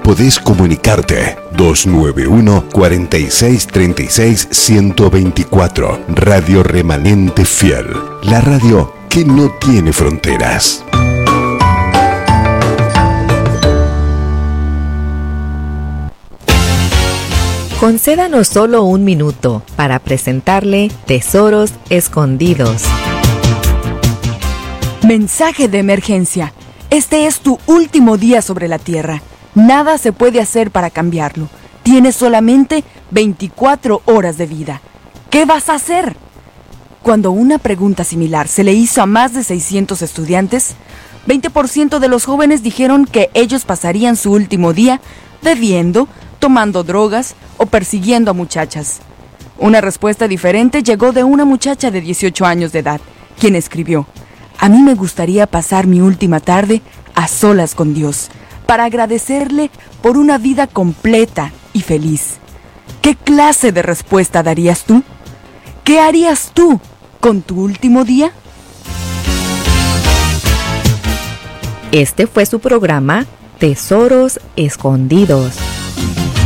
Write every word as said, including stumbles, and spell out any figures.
podés comunicarte. dos nueve uno, cuatro seis tres seis, uno dos cuatro. Radio Remanente Fiel. La radio que no tiene fronteras. Concédanos solo un minuto para presentarle Tesoros Escondidos. Mensaje de emergencia. Este es tu último día sobre la tierra. Nada se puede hacer para cambiarlo. Tienes solamente veinticuatro horas de vida. ¿Qué vas a hacer? Cuando una pregunta similar se le hizo a más de seiscientos estudiantes, veinte por ciento de los jóvenes dijeron que ellos pasarían su último día bebiendo, tomando drogas o persiguiendo a muchachas. Una respuesta diferente llegó de una muchacha de dieciocho años de edad, quien escribió: a mí me gustaría pasar mi última tarde a solas con Dios, para agradecerle por una vida completa y feliz. ¿Qué clase de respuesta darías tú? ¿Qué harías tú con tu último día? Este fue su programa Tesoros Escondidos.